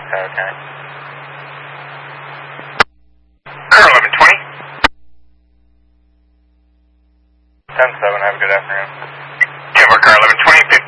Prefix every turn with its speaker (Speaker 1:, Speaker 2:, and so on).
Speaker 1: Okay.
Speaker 2: Car 1120.
Speaker 1: 10-7, have a good afternoon.
Speaker 2: Denver Car 1120,